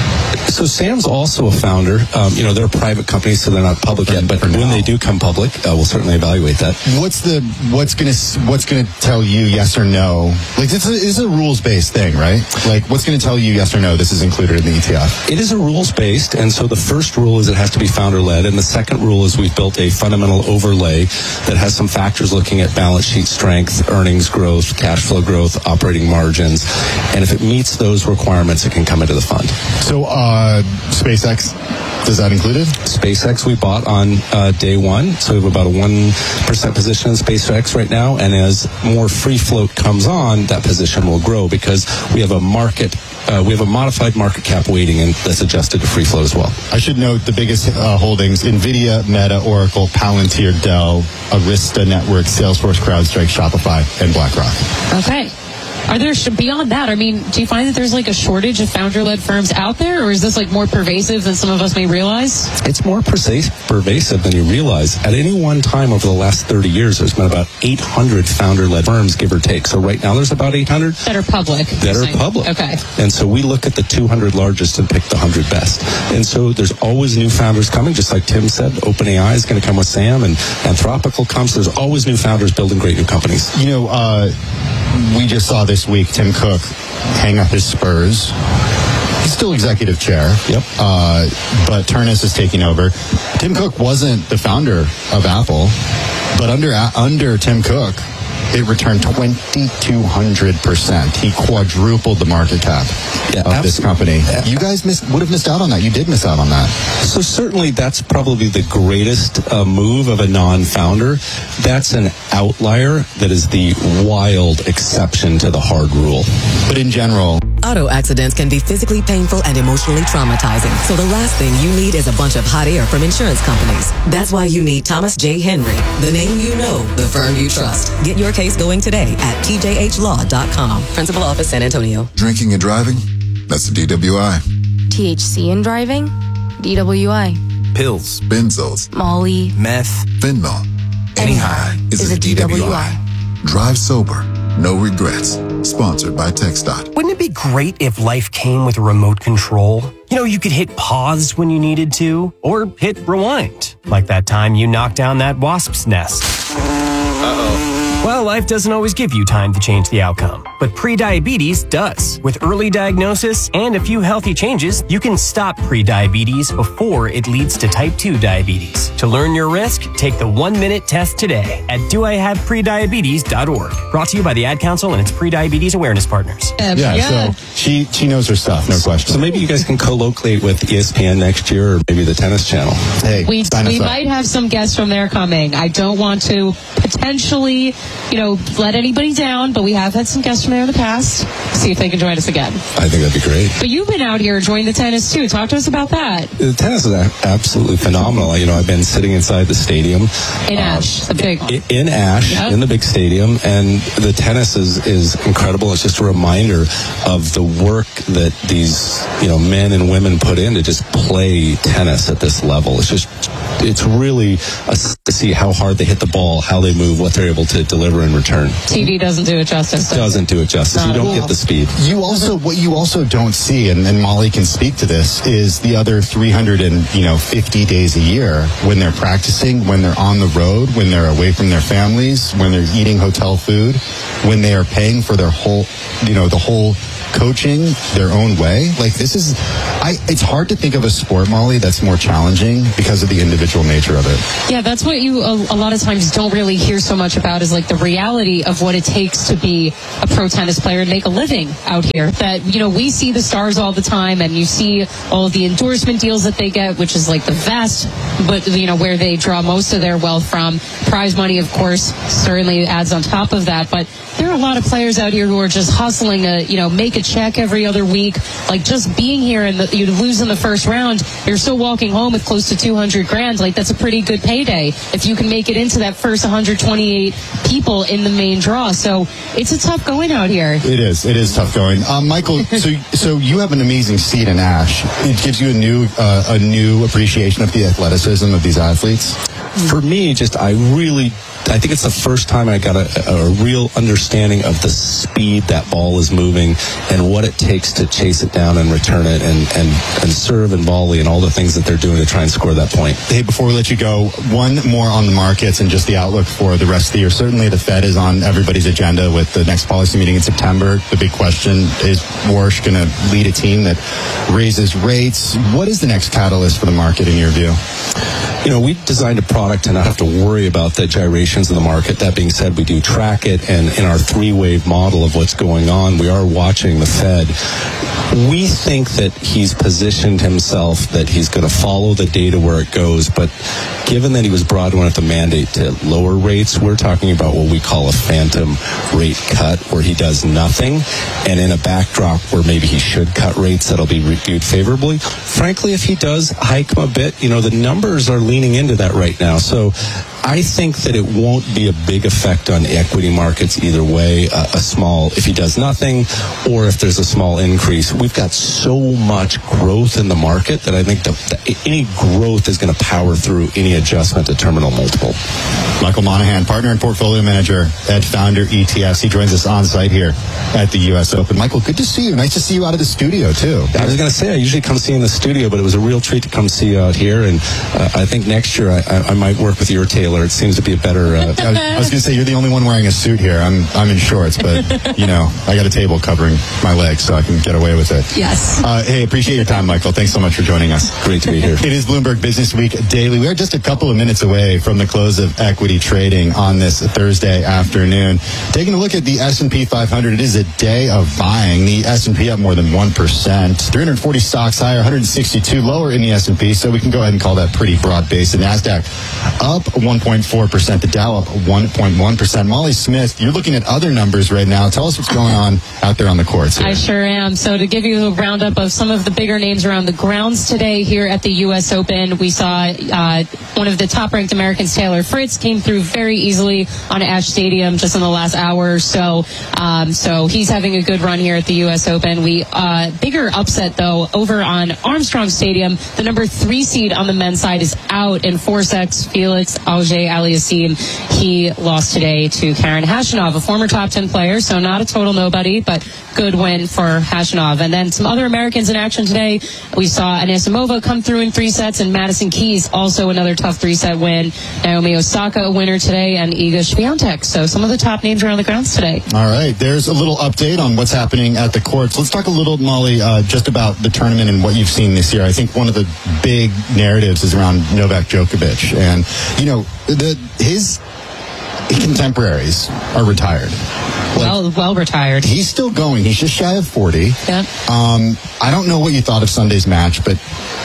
So Sam's also a founder. Um, you know, they're a private company, so they're not public yet. But when they do come public, uh, we'll certainly evaluate that. What's the what's gonna what's gonna tell you yes or no? Like it's a, it's a rules based thing, right? Like what's gonna tell you yes or no? This is included in the E T F. It is a rules based, and so the first rule is it has to be founder led, and the second rule is we've built a fundamental overlay that has some factors looking at balance sheet strength, earnings growth, cash flow growth, operating margins, and if it meets those requirements, it can come into the fund. So. Uh, Uh, SpaceX, does that include it? SpaceX we bought on uh, day one, so we have about a one percent position in SpaceX right now, and as more free float comes on, that position will grow because we have a market, uh, we have a modified market cap weighting and that's adjusted to free float as well. I should note the biggest uh, holdings, NVIDIA, Meta, Oracle, Palantir, Dell, Arista Networks, Salesforce, CrowdStrike, Shopify, and BlackRock. Okay. Are there, beyond that, I mean, do you find that there's like a shortage of founder-led firms out there, or is this like more pervasive than some of us may realize? It's more pervasive than you realize. At any one time over the last thirty years, there's been about eight hundred founder-led firms, give or take. So right now there's about eight hundred. That are public. That are public. Okay. And so we look at the two hundred largest and pick the one hundred best. And so there's always new founders coming, just like Tim said. OpenAI is going to come with Sam, and Anthropical comes. There's always new founders building great new companies. You know, uh, we just saw this week Tim Cook hang up his spurs. He's still executive chair. Yep. Uh, but Turnus is taking over. Tim Cook wasn't the founder of Apple, but under under Tim Cook, it returned twenty-two hundred percent. He quadrupled the market cap yeah, of absolutely. this company. Yeah. You guys missed, would have missed out on that. You did miss out on that. So certainly that's probably the greatest uh, move of a non-founder. That's an outlier that is the wild exception to the hard rule. But in general, auto accidents can be physically painful and emotionally traumatizing. So the last thing you need is a bunch of hot air from insurance companies. That's why you need Thomas J. Henry, the name you know, the firm you trust. Get your case going today at T J H law dot com. Principal Office, San Antonio. Drinking and driving? That's a D W I. T H C in driving? D W I. Pills, benzos, Molly, meth, fentanyl. Any high is, is a, a D W I. D W I. Drive sober, no regrets. Sponsored by TxDOT. Wouldn't it be great if life came with a remote control? You know, you could hit pause when you needed to, or hit rewind, like that time you knocked down that wasp's nest. Uh-oh. Well, life doesn't always give you time to change the outcome, but prediabetes does. With early diagnosis and a few healthy changes, you can stop prediabetes before it leads to type two diabetes. To learn your risk, take the one-minute test today at do I have prediabetes dot org. Brought to you by the Ad Council and its prediabetes awareness partners. Yeah, yeah, so she she knows her stuff, no question. So maybe you guys can co-locate with E S P N next year, or maybe the Tennis Channel. Hey, we sign we us up. might have some guests from there coming. I don't want to potentially, you know, let anybody down, but we have had some guests from there in the past. See if they can join us again. I think that'd be great. But you've been out here enjoying the tennis too. Talk to us about that. The tennis is a- absolutely phenomenal. You know, I've been sitting inside the stadium. In uh, Ash, the big one. In Ash, yep. in the big stadium, and the tennis is, is incredible. It's just a reminder of the work that these, you know, men and women put in to just play tennis at this level. It's just, it's really a, to see how hard they hit the ball, how they move, what they're able to deliver in return. T V doesn't do it justice. Does doesn't do it justice. You don't well, get the speed. You also, what you also don't see, and, and Molly can speak to this, is the other three hundred fifty days a year when they're practicing, when they're on the road, when they're away from their families, when they're eating hotel food, when they are paying for their whole, you know, the whole coaching their own way. Like this is, I, it's hard to think of a sport, Molly, that's more challenging because of the individual nature of it. Yeah, that's what you a, a lot of times don't really hear so much about is like the reality of what it takes to be a pro tennis player and make a living out here. That, you know, we see the stars all the time and you see all of the endorsement deals that they get, which is like the vast, but, you know, where they draw most of their wealth from. Prize money, of course, certainly adds on top of that. But there are a lot of players out here who are just hustling to, you know, make a check every other week. Like just being here and the, you lose in the first round, you're still walking home with close to two hundred grand. Like that's a pretty good payday if you can make it into that first one hundred twenty-eight people in the main draw. So it's a tough going out here. It is. It is tough going. Um, Michael, so so you have an amazing seat in Ash. It gives you a new uh, a new appreciation of the athleticism of these athletes. For me, just I really, I think it's the first time I got a, a real understanding of the speed that ball is moving and what it takes to chase it down and return it and, and, and serve and volley and all the things that they're doing to try and score that point. Hey, before we let you go, one more on the markets and just the outlook for the rest of the year. Certainly the Fed is on everybody's agenda with the next policy meeting in September. The big question is Warsh going to lead a team that raises rates? What is the next catalyst for the market in your view? You know, we designed a product to not have to worry about the gyrations in the market. That being said, we do track it, and in our three-wave model of what's going on, we are watching the Fed. We think that he's positioned himself, that he's going to follow the data where it goes, but given that he was brought in with the mandate to lower rates, we're talking about what we call a phantom rate cut, where he does nothing, and in a backdrop where maybe he should cut rates, that'll be reviewed favorably. Frankly, if he does hike them a bit, you know, the numbers are leaning into that right now. So I think that it won't be a big effect on equity markets either way. Uh, a small, if he does nothing, or if there's a small increase. We've got so much growth in the market that I think the, the, any growth is going to power through any adjustment to terminal multiple. Michael Monahan, partner and portfolio manager at Founder E T Fs. He joins us on site here at the U S Open. Michael, good to see you. Nice to see you out of the studio, too. I was going to say, I usually come see you in the studio, but it was a real treat to come see you out here. And uh, I think next year I, I, I might work with your tailor. It seems to be a better... Uh, I was, I was going to say, you're the only one wearing a suit here. I'm I'm in shorts, but, you know, I got a table covering my legs so I can get away with it. Yes. Uh, hey, appreciate your time, Michael. Thanks so much for joining us. Great to be here. It is Bloomberg Business Week Daily. We are just a couple of minutes away from the close of equity trading on this Thursday afternoon. Taking a look at the S and P five hundred, it is a day of buying. The S and P up more than one percent. three hundred forty stocks higher, one hundred sixty-two lower in the S and P, so we can go ahead and call that pretty broad-based. The NASDAQ up one point four percent. The Dow up one point one percent. Molly Smith, you're looking at other numbers right now. Tell us what's going on out there on the courts here. I sure am. So to give you a roundup of some of the bigger names around the grounds today here at the U S Open, we saw uh, one of the top-ranked Americans, Taylor Fritz, came through very easily on Ashe Stadium just in the last hour or so. Um, so he's having a good run here at the U S Open. We uh, bigger upset, though, over on Armstrong Stadium. The number three seed on the men's side is out in four sets. Felix Auger-Aliassime, he lost today to Karen Khachanov, a former top ten player, so not a total nobody, but good win for Khachanov. And then some other Americans in action today. We saw Anisimova come through in three sets, and Madison Keys, also another tough three-set win. Naomi Osaka, a winner today, and Iga Swiatek. So some of the top names around the grounds today. All right, there's a little update on what's happening at the courts. Let's talk a little, Molly, uh, just about the tournament and what you've seen this year. I think one of the big narratives is around Novak Djokovic. And, you know, the his contemporaries are retired. Like, well, well retired. He's still going. He's just shy of forty. Yep. Um, I don't know what you thought of Sunday's match, but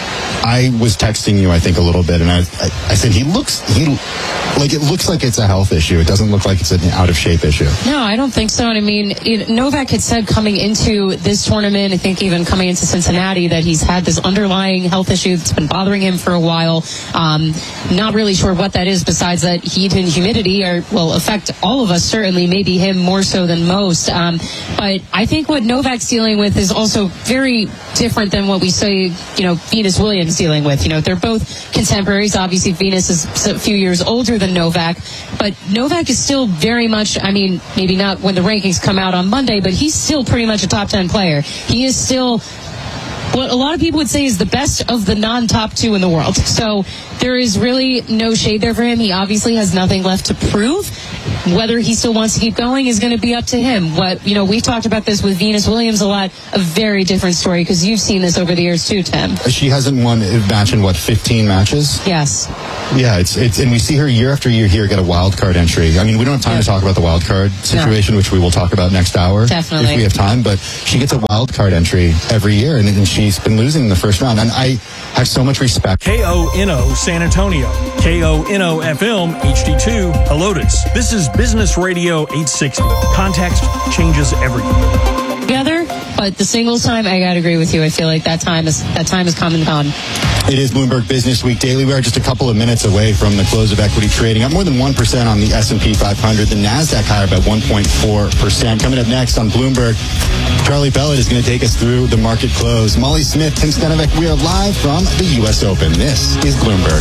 I was texting you, I think, a little bit, and I, I, I said he looks, he like it looks like it's a health issue. It doesn't look like it's an out of shape issue. No, I don't think so. And I mean, it, Novak had said coming into this tournament, I think even coming into Cincinnati, that he's had this underlying health issue that's been bothering him for a while. Um, not really sure what that is, besides that heat and humidity are, will affect all of us, certainly, maybe him more so than most. Um, but I think what Novak's dealing with is also very different than what we say, you know, Venus Williams dealing with. You know, they're both contemporaries. Obviously, Venus is a few years older than Novak, but Novak is still very much, I mean, maybe not when the rankings come out on Monday, but he's still pretty much a top ten player. He is still what a lot of people would say is the best of the non-top two in the world. So there is really no shade there for him. He obviously has nothing left to prove. Whether he still wants to keep going is going to be up to him. What, you know, we've talked about this with Venus Williams a lot, a very different story, because you've seen this over the years too, Tim. She hasn't won a match in, what, fifteen matches? Yes. Yeah, it's it's and we see her year after year here get a wild card entry. I mean, we don't have time yeah. to talk about the wild card situation, no. which we will talk about next hour. Definitely. If we have time, but she gets a wild card entry every year, and, and she's been losing in the first round. And I have so much respect. K O N O San Antonio. K O N O F M H D two Helotes. This is Business Radio eight sixty. Context changes everything. Together, but the singles time, I gotta agree with you. I feel like that time is that time is come and gone. It is Bloomberg Business Week Daily. We are just a couple of minutes away from the close of equity trading. Up more than one percent on the S and P five hundred. The NASDAQ higher by one point four percent. Coming up next on Bloomberg, Charlie Bellet is going to take us through the market close. Molly Smith, Tim Stenovec, we are live from the U S Open. This is Bloomberg.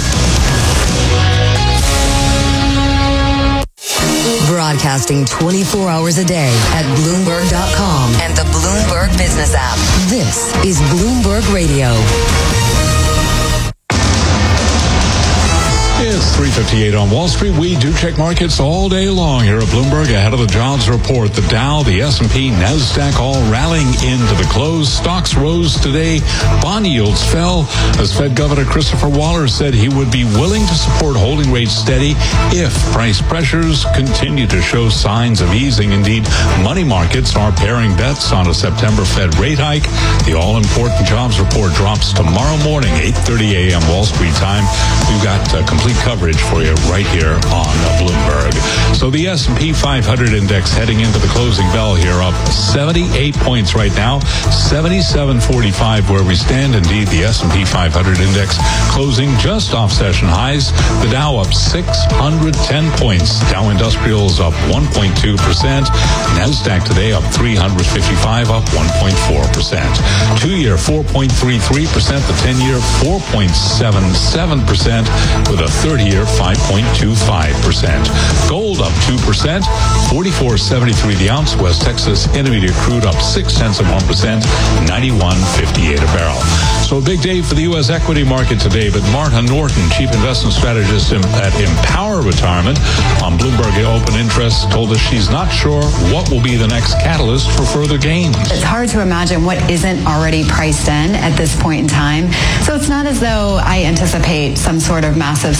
Broadcasting twenty-four hours a day at Bloomberg dot com and the Bloomberg Business app. This is Bloomberg Radio. It's three fifty-eight on Wall Street. We do check markets all day long here at Bloomberg. Ahead of the jobs report, the Dow, the S and P, NASDAQ all rallying into the close. Stocks rose today. Bond yields fell as Fed Governor Christopher Waller said he would be willing to support holding rates steady if price pressures continue to show signs of easing. Indeed, money markets are paring bets on a September Fed rate hike. The all-important jobs report drops tomorrow morning, eight thirty a.m. Wall Street time. We've got uh, complete coverage for you right here on Bloomberg. So the S and P five hundred index heading into the closing bell here up seventy-eight points right now, seventy-seven forty-five where we stand. Indeed, the S and P five hundred index closing just off session highs. The Dow up six hundred ten points. Dow Industrials up one point two percent. NASDAQ today up three hundred fifty-five, up one point four percent. Two-year four point three three percent. The ten-year four point seven seven percent with a thirty-year five point two five percent. Gold up two percent, forty-four seventy-three the ounce. West Texas Intermediate crude up six tenths of one percent, ninety-one fifty-eight a barrel. So a big day for the U S equity market today, but Marta Norton, Chief Investment Strategist at Empower Retirement on Bloomberg Open Interest, told us she's not sure what will be the next catalyst for further gains. It's hard to imagine what isn't already priced in at this point in time. So it's not as though I anticipate some sort of massive sell-off.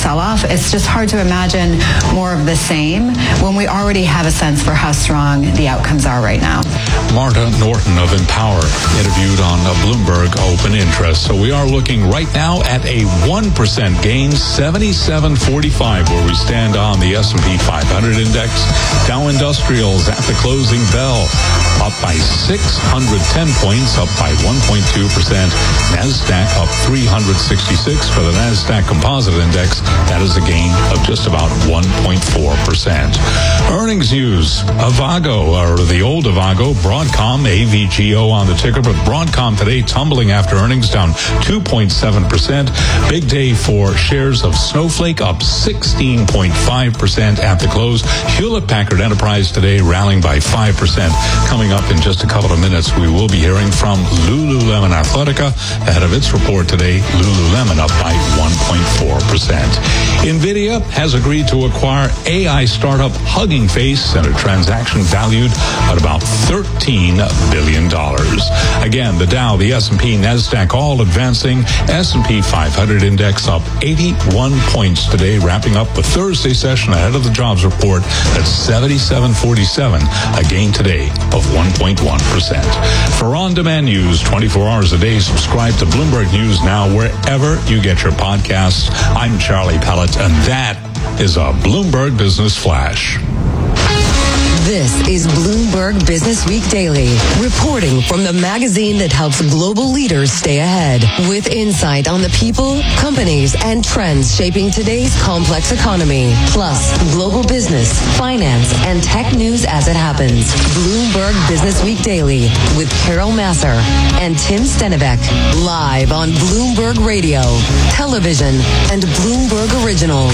It's just hard to imagine more of the same when we already have a sense for how strong the outcomes are right now. Marta Norton of Empower interviewed on a Bloomberg Open Interest. So we are looking right now at a one percent gain, seventy-seven forty-five, where we stand on the S and P five hundred index. Dow Industrials at the closing bell, up by six hundred ten points, up by one point two percent. NASDAQ up three hundred sixty-six for the NASDAQ Composite Index. That is a gain of just about one point four percent. Earnings news. Avago, or the old Avago, Broadcom, A V G O on the ticker, but Broadcom today tumbling after earnings, down two point seven percent. Big day for shares of Snowflake, up sixteen point five percent at the close. Hewlett-Packard Enterprise today rallying by five percent. Coming up in just a couple of minutes, we will be hearing from Lululemon Athletica. Ahead of its report today, Lululemon up by one point four percent. NVIDIA has agreed to acquire A I startup Hugging Face in a transaction valued at about thirteen billion dollars. Again, the Dow, the S and P, NASDAQ all advancing. S and P five hundred index up eighty-one points today, wrapping up the Thursday session ahead of the jobs report at seventy-seven forty-seven, a gain today of one point one percent. For on-demand news twenty-four hours a day, subscribe to Bloomberg News Now wherever you get your podcasts. I'm Charlie Pellet, and that is a Bloomberg Business Flash. This is Bloomberg Business Week Daily, reporting from the magazine that helps global leaders stay ahead, with insight on the people, companies, and trends shaping today's complex economy, plus global business, finance, and tech news as it happens. Bloomberg Business Week Daily with Carol Massar and Tim Stenivek, live on Bloomberg Radio, television, and Bloomberg Originals.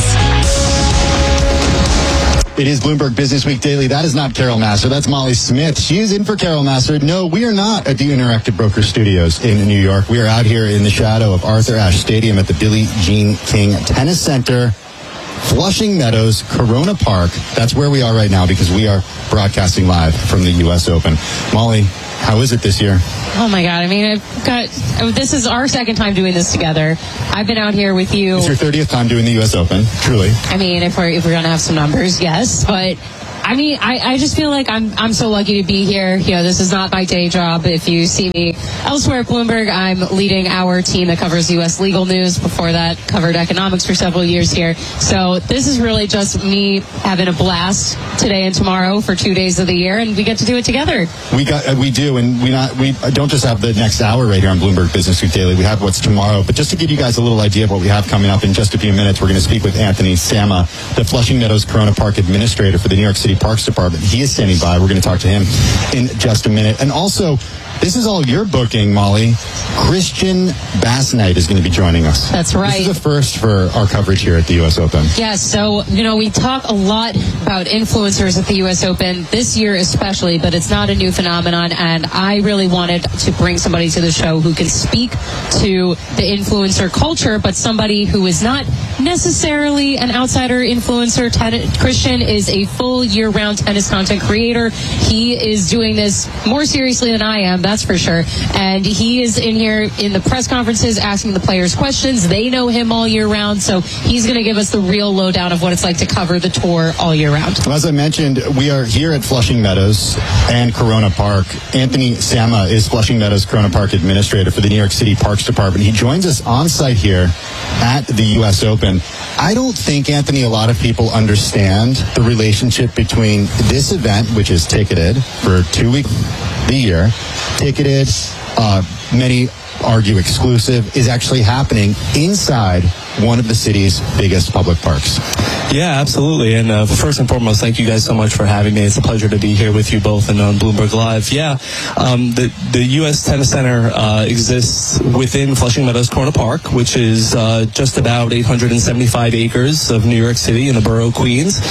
It is Bloomberg Business Week Daily. That is not Carol Massar. That's Molly Smith. She is in for Carol Massar. No, we are not at the Interactive Broker Studios in New York. We are out here in the shadow of Arthur Ashe Stadium at the Billie Jean King Tennis Center, Flushing Meadows, Corona Park. That's where we are right now because we are broadcasting live from the U S Open. Molly, how is it this year? Oh my God! I mean, I've got. This is our second time doing this together. I've been out here with you. It's your thirtieth time doing the U S Open. Truly. I mean, if we're if we're gonna have some numbers, yes, but. I mean, I, I just feel like I'm I'm so lucky to be here. You know, this is not my day job. If you see me elsewhere at Bloomberg, I'm leading our team that covers U S legal news. Before that, covered economics for several years here. So this is really just me having a blast today and tomorrow for two days of the year, and we get to do it together. We got uh, we do, and we not we don't just have the next hour right here on Bloomberg Business Week Daily. We have what's tomorrow. But just to give you guys a little idea of what we have coming up in just a few minutes, we're going to speak with Anthony Sama, the Flushing Meadows Corona Park Administrator for the New York City Parks Department. He is standing by. We're going to talk to him in just a minute. And also, this is all your booking, Molly. Christian Bass-Knight is going to be joining us. That's right. This is a first for our coverage here at the U S Open. Yes, so, you know, we talk a lot about influencers at the U S Open, this year especially, but it's not a new phenomenon, and I really wanted to bring somebody to the show who can speak to the influencer culture, but somebody who is not necessarily an outsider influencer. Ten- Christian is a full year-round tennis content creator. He is doing this more seriously than I am, that's for sure. And he is in here in the press conferences asking the players questions. They know him all year round, so he's going to give us the real lowdown of what it's like to cover the tour all year round. Well, as I mentioned, we are here at Flushing Meadows and Corona Park. Anthony Sama is Flushing Meadows Corona Park Administrator for the New York City Parks Department. He joins us on site here at the U S Open. I don't think, Anthony, a lot of people understand the relationship between this event, which is ticketed for two weeks the year, ticketed, uh, many argue exclusive, is actually happening inside one of the city's biggest public parks. Yeah, absolutely. And uh, first and foremost, thank you guys so much for having me. It's a pleasure to be here with you both and on Bloomberg Live. Yeah, um, the, the U S Tennis Center uh, exists within Flushing Meadows Corona Park, which is uh, just about eight hundred seventy-five acres of New York City in the borough of Queens.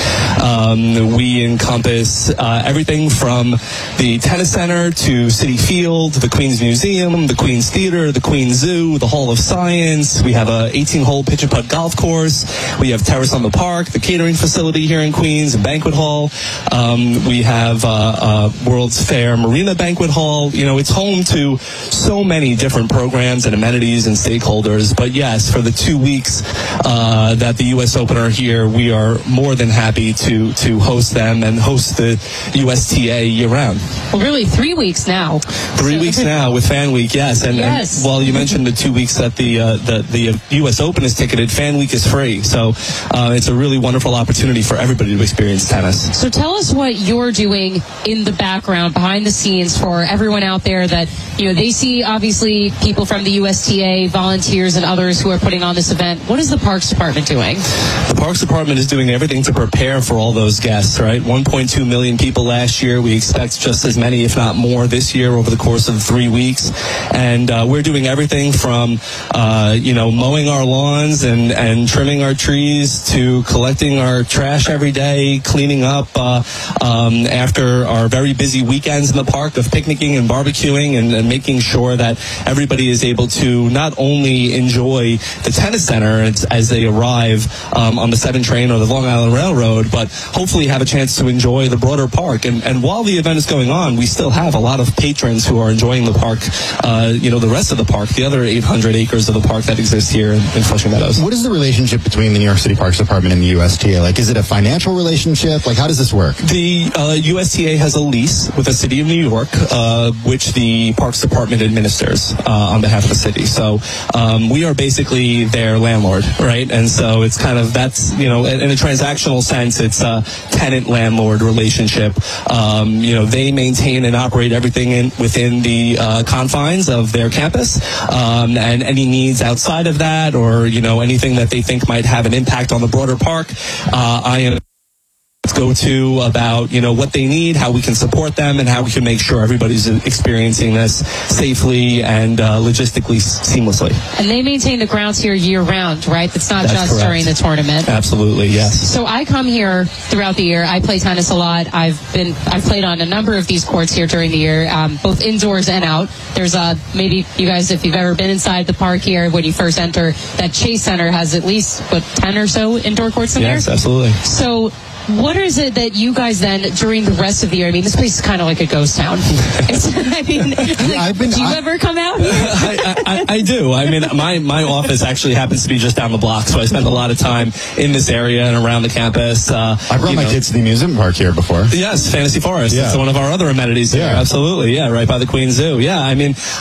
Um, we encompass uh, everything from the tennis center to Citi Field, the Queens Museum, the Queens Theater, the Queens Zoo, the Hall of Science. We have a eighteen-hole pitch pitch and putt golf course. We have Terrace on the Park, the catering facility here in Queens, a banquet hall. Um, we have uh, uh, World's Fair Marina Banquet Hall. You know, it's home to so many different programs and amenities and stakeholders. But yes, for the two weeks uh, that the U S Open are here, we are more than happy to to host them and host the U S T A year round. Well, really, three weeks now. Three So- weeks now with Fan Week, yes. And, Yes. and while you mentioned the two weeks that the uh, the, the U S Open is ticketed, Fan Week is free. So uh, it's a really wonderful opportunity for everybody to experience tennis. So tell us what you're doing in the background, behind the scenes, for everyone out there that, you know, they see obviously people from the U S T A, volunteers and others who are putting on this event. What is the Parks Department doing? The Parks Department is doing everything to prepare for all those guests, right? one point two million people last year. We expect just as many, if not more, this year over the course of three weeks. And uh, we're doing everything from, uh, you know, mowing our lawns and, and trimming our trees to collecting our trash every day, cleaning up uh, um, after our very busy weekends in the park of picnicking and barbecuing and, and making sure that everybody is able to not only enjoy the tennis center as, as they arrive um, on the seven train or the Long Island Railroad, but hopefully have a chance to enjoy the broader park. And, and while the event is going on, we still have a lot of patrons who are enjoying the park, uh, you know, the rest of the park, the other eight hundred acres of the park that exists here in, in Flushing Meadows. What is the relationship between the New York City Parks Department and the U S T A? Like, is it a financial relationship? Like, how does this work? The uh, U S T A has a lease with the City of New York, uh, which the Parks Department administers uh, on behalf of the city. So um, we are basically their landlord, right? And so it's kind of, that's, you know, in, in a transactional sense, it's a tenant-landlord relationship. Um, you know, they maintain and operate everything in, within the uh, confines of their campus, um, and any needs outside of that, or, you know, anything that they think might have an impact on the broader park, uh, I am go to about, you know, what they need, how we can support them, and how we can make sure everybody's experiencing this safely and uh, logistically seamlessly. And they maintain the grounds here year round, right? That's not That's just correct. during the tournament. Absolutely, yes. So I come here throughout the year. I play tennis a lot. I've been I've played on a number of these courts here during the year, um, both indoors and out. There's a maybe you guys, if you've ever been inside the park here, when you first enter, that Chase Center has at least what ten or so indoor courts in Yes, there. absolutely. So what is it that you guys then, during the rest of the year, I mean, this place is kind of like a ghost town. It's, I mean, like, I've been, do you I, ever come out here? I, I, I do. I mean, my, my office actually happens to be just down the block, so I spend a lot of time in this area and around the campus. Uh, I brought my know. kids to the amusement park here before. Yes, Fantasy Forest. Yeah. It's one of our other amenities here. Yeah. Absolutely. Yeah, right by the Queen Zoo. Yeah, I mean,